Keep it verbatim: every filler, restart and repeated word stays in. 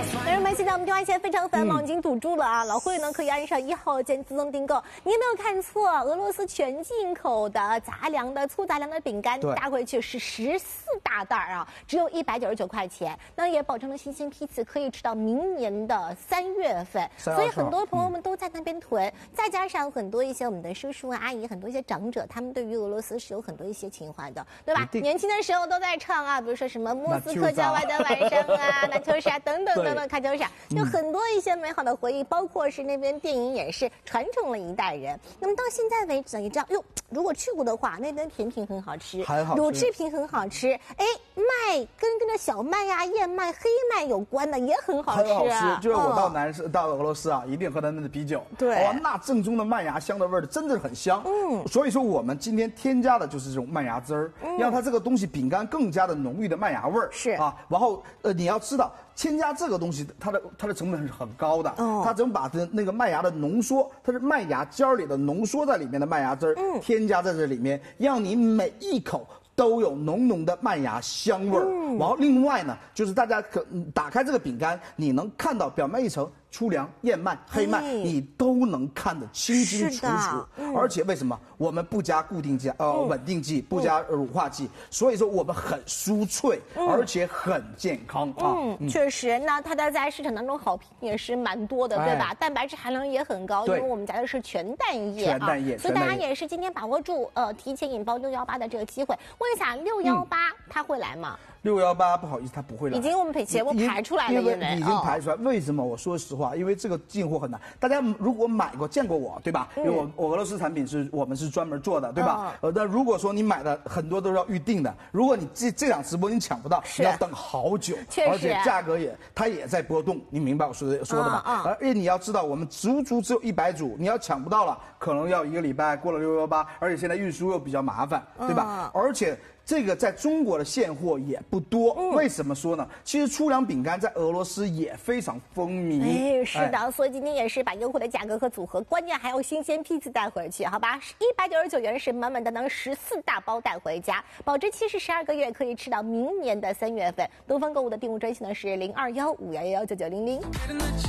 那人们现在我们电话线非常繁忙，已经堵住了啊！老慧呢可以按上一号键自动订购。你有没有看错？俄罗斯全进口的杂粮的粗杂粮的饼干搭回去是十四大袋啊，只有一百九十九块钱。那也保证了新鲜批次，可以吃到明年的三月份。所以很多朋友们都在那边囤，再加上很多一些我们的叔叔啊阿姨，很多一些长者，他们对于俄罗斯是有很多一些情怀的，对吧？年轻的时候都在唱啊，比如说什么莫斯科郊外的晚上啊，那秋莎等等等等。看秋莎，有很多一些美好的回忆，包括是那边电影也是传承了一代人。那么到现在为止，你知道，哟，如果去过的话，那边甜品很好吃，乳制品很好吃，哎，麦跟跟着小麦呀、燕麦、黑麦有关的也很好吃、啊， 很好吃。就是我到南市、哦、到俄罗斯啊，一定喝他们的啤酒， 对， 哇、哦，那正宗的麦芽香的味儿真的很香。嗯，所以说我们今天添加的就是这种麦芽汁儿，嗯、让它这个东西饼干更加的浓郁的麦芽味儿。 是啊，然后呃，你要知道。添加这个东西，它的它的成本是很高的。哦，它怎么把这那个麦芽的浓缩，它是麦芽尖儿里的浓缩在里面的麦芽汁儿，嗯，添加在这里面，让你每一口都有浓浓的麦芽香味儿。嗯，然后另外呢，就是大家可打开这个饼干，你能看到表面一层粗粮、燕麦、黑麦，你都能看得清清楚楚。嗯、而且为什么我们不加固定剂、呃、嗯、稳定剂，不加乳化剂？嗯、所以说我们很酥脆，嗯、而且很健康啊。 嗯，嗯确实，那它的在市场当中好评也是蛮多的，对吧？哎、蛋白质含量也很高，因为我们加的是全蛋液啊， 全蛋液， 所以大家也是今天把握住呃提前引爆六幺八的这个机会。问一下，六幺八它会来吗？ 六幺八不好意思，它不会来。 已经我们节目排出来了， 因为已经排出来。为什么？我说实话，因为这个进货很难。大家如果买过、见过我，对吧？因为我我俄罗斯产品是我们是专门做的，对吧？呃，那如果说你买的很多都是要预定的，如果你这这场直播你抢不到，你要等好久，而且价格也它也在波动，你明白我说的说的吧？而且你要知道，我们足足只有一百组，你要抢不到了，可能要一个礼拜。过了六幺八，而且现在运输又比较麻烦，对吧？而且。这个在中国的现货也不多，嗯、为什么说呢？其实粗粮饼干在俄罗斯也非常风靡。 哎，是的，哎、所以今天也是把优惠的价格和组合，关键还有新鲜批次带回去，好吧？一百九十九元是满满当当十四大包带回家，保质期是十二个月，可以吃到明年的三月份。东方购物的订物专线呢是零二幺五幺幺幺九九零零。